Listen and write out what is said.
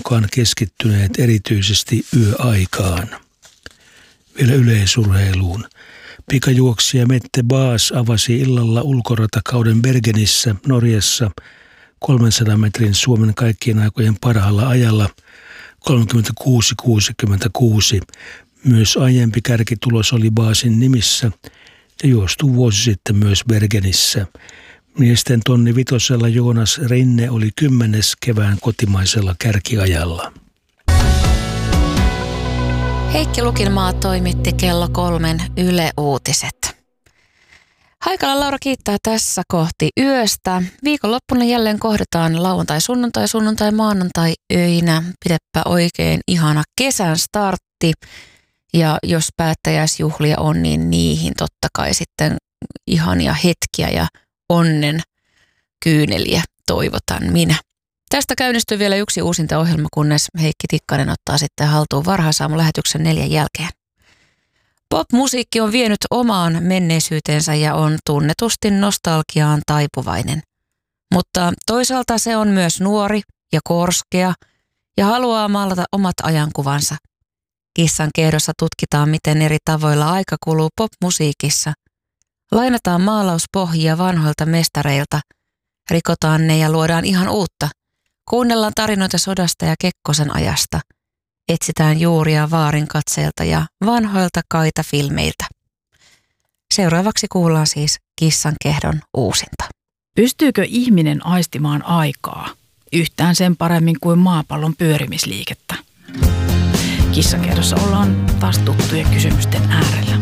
mukaan keskittyneet erityisesti yöaikaan. Vielä yleisurheiluun. Pikajuoksija Mette Baas avasi illalla ulkoratakauden Bergenissä, Norjassa, 300 metrin Suomen kaikkien aikojen parhaalla ajalla 36,66. Myös aiempi kärkitulos oli Baasin nimissä ja juostu vuosi sitten myös Bergenissä. Miesten tonni vitosella Joonas Rinne oli 10. kevään kotimaisella kärkiajalla. Heikki Lukinmaa toimitti kello 3 Yle Uutiset. Haikala Laura kiittää tässä kohti yöstä. Viikonloppuna jälleen kohdataan lauantai, sunnuntai, maanantai öinä. Pidepä oikein ihana kesän startti. Ja jos päättäjäisjuhlia on, niin niihin totta kai sitten ihania hetkiä ja onnen kyyneliä toivotan minä. Tästä käynnistyy vielä yksi uusinta ohjelma, kunnes Heikki Tikkanen ottaa sitten haltuun varhaisaamulähetyksen 4 jälkeen. Pop-musiikki on vienyt omaan menneisyytensä ja on tunnetusti nostalgiaan taipuvainen. Mutta toisaalta se on myös nuori ja korskea ja haluaa maalata omat ajankuvansa. Kissan kehdossa tutkitaan, miten eri tavoilla aika kuluu pop-musiikissa. Lainataan maalauspohjia vanhoilta mestareilta, rikotaan ne ja luodaan ihan uutta. Kuunnellaan tarinoita sodasta ja Kekkosen ajasta. Etsitään juuria vaarin katseelta ja vanhoilta kaitafilmeiltä. Seuraavaksi kuullaan siis Kissan kehdon uusinta. Pystyykö ihminen aistimaan aikaa yhtään sen paremmin kuin maapallon pyörimisliikettä? Kissan kehdossa ollaan taas tuttujen kysymysten äärellä.